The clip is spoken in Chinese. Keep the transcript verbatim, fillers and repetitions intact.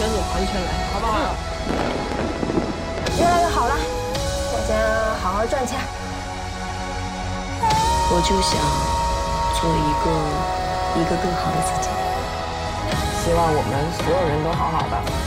全走，完全来，好不好？ 越来越好了，我先好好赚钱。 我就想做一个一个更好的自己。 希望我们所有人都好好的。